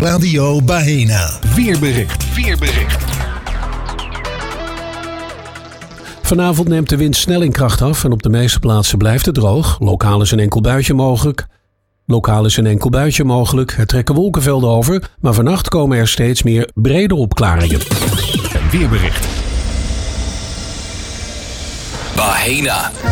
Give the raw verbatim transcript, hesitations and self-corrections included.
Radio Bahena. Weerbericht. Weerbericht. Vanavond neemt de wind snel in kracht af en op de meeste plaatsen blijft het droog. Lokaal is een enkel buitje mogelijk. Lokaal is een enkel buitje mogelijk. Er trekken wolkenvelden over, maar vannacht komen er steeds meer brede opklaringen. Weerbericht. Bahena.